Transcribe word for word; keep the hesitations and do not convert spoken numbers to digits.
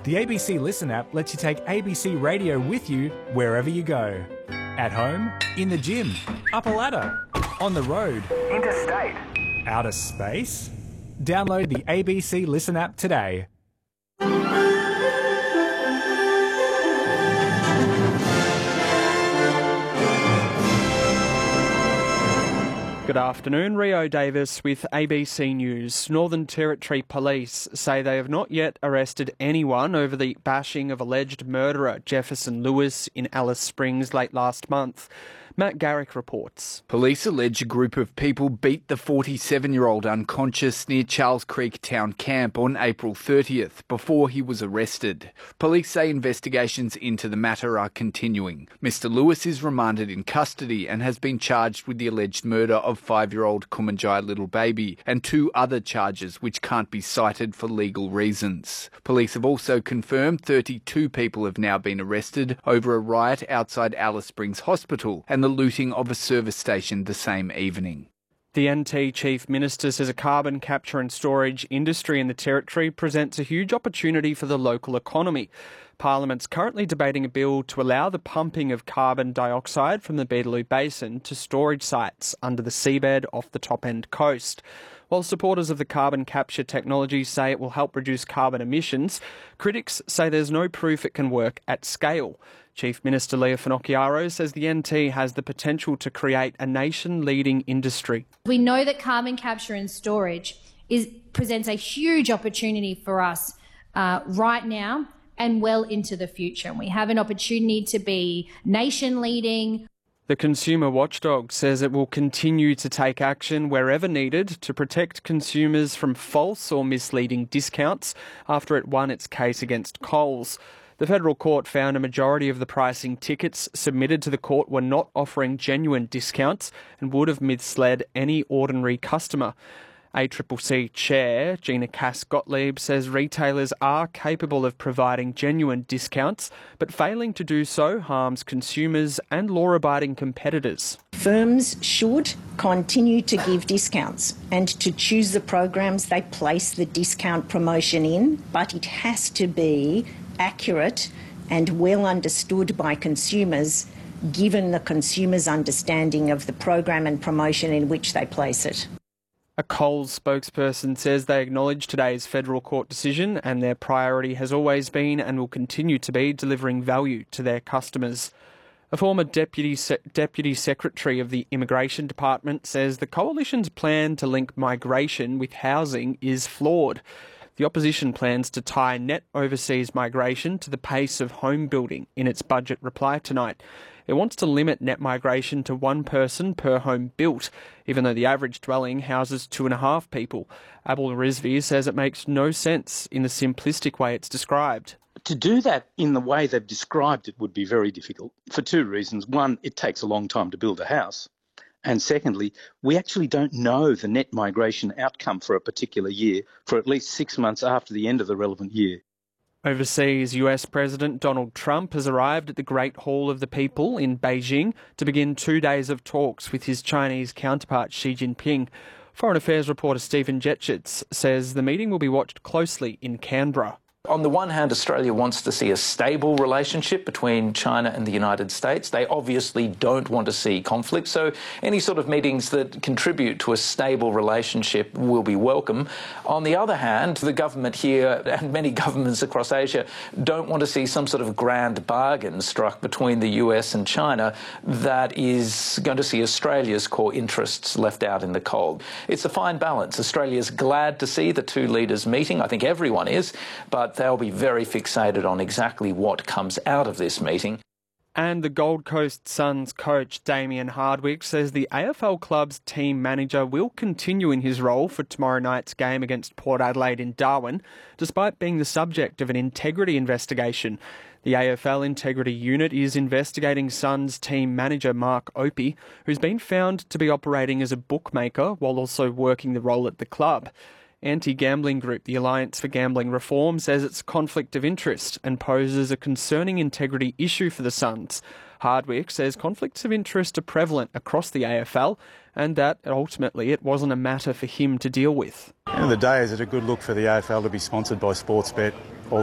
The A B C Listen app lets you take A B C Radio with you wherever you go. At home, in the gym, up a ladder, on the road, interstate, outer space. Download the A B C Listen app today. Good afternoon, Rio Davis with A B C News. Northern Territory Police say they have not yet arrested anyone over the bashing of alleged murderer Jefferson Lewis in Alice Springs late last month. Matt Garrick reports. Police allege a group of people beat the forty-seven-year-old unconscious near Charles Creek Town Camp on April thirtieth before he was arrested. Police say investigations into the matter are continuing. Mister Lewis is remanded in custody and has been charged with the alleged murder of five-year-old Kumanjai little baby and two other charges which can't be cited for legal reasons. Police have also confirmed thirty-two people have now been arrested over a riot outside Alice Springs Hospital and the looting of a service station the same evening. The N T Chief Minister says a carbon capture and storage industry in the Territory presents a huge opportunity for the local economy. Parliament's currently debating a bill to allow the pumping of carbon dioxide from the Beetaloo Basin to storage sites under the seabed off the Top End coast. While supporters of the carbon capture technology say it will help reduce carbon emissions, critics say there's no proof it can work at scale. Chief Minister Leah Finocchiaro says the N T has the potential to create a nation-leading industry. We know that carbon capture and storage is, presents a huge opportunity for us uh, right now and well into the future. And we have an opportunity to be nation-leading. The Consumer Watchdog says it will continue to take action wherever needed to protect consumers from false or misleading discounts after it won its case against Coles. The federal court found a majority of the pricing tickets submitted to the court were not offering genuine discounts and would have misled any ordinary customer. A C C C Chair Gina Cass-Gottlieb says retailers are capable of providing genuine discounts, but failing to do so harms consumers and law-abiding competitors. Firms should continue to give discounts and to choose the programs they place the discount promotion in, but it has to be accurate and well understood by consumers, given the consumer's understanding of the program and promotion in which they place it. A Coles spokesperson says they acknowledge today's federal court decision and their priority has always been and will continue to be delivering value to their customers. A former Deputy, Se- Deputy Secretary of the Immigration Department says the Coalition's plan to link migration with housing is flawed. The opposition plans to tie net overseas migration to the pace of home building in its budget reply tonight. It wants to limit net migration to one person per home built, even though the average dwelling houses two and a half people. Abel Rizvi says it makes no sense in the simplistic way it's described. To do that in the way they've described it would be very difficult for two reasons. One, it takes a long time to build a house. And secondly, we actually don't know the net migration outcome for a particular year for at least six months after the end of the relevant year. Overseas, U S President Donald Trump has arrived at the Great Hall of the People in Beijing to begin two days of talks with his Chinese counterpart Xi Jinping. Foreign Affairs reporter Stephen Jetchitz says the meeting will be watched closely in Canberra. On the one hand, Australia wants to see a stable relationship between China and the United States. They obviously don't want to see conflict, so any sort of meetings that contribute to a stable relationship will be welcome. On the other hand, the government here and many governments across Asia don't want to see some sort of grand bargain struck between the U S and China that is going to see Australia's core interests left out in the cold. It's a fine balance. Australia's glad to see the two leaders meeting. I think everyone is, but they'll be very fixated on exactly what comes out of this meeting. And the Gold Coast Suns coach Damien Hardwick says the A F L club's team manager will continue in his role for tomorrow night's game against Port Adelaide in Darwin, despite being the subject of an integrity investigation. The A F L Integrity Unit is investigating Suns team manager Mark Opie, who's been found to be operating as a bookmaker while also working the role at the club. Anti-gambling group the Alliance for Gambling Reform says it's a conflict of interest and poses a concerning integrity issue for the Suns. Hardwick says conflicts of interest are prevalent across the A F L and that ultimately it wasn't a matter for him to deal with. At the end of the day, is it a good look for the A F L to be sponsored by Sportsbet?